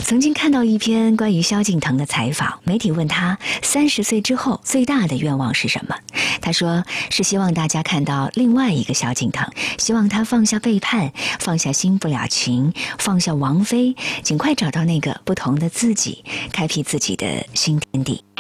曾经看到一篇关于萧敬腾的采访，媒体问他30岁之后最大的愿望是什么？他说是希望大家看到另外一个萧敬腾，希望他放下背叛，放下新不了情，放下王菲，尽快找到那个不同的自己，开辟自己的新天地。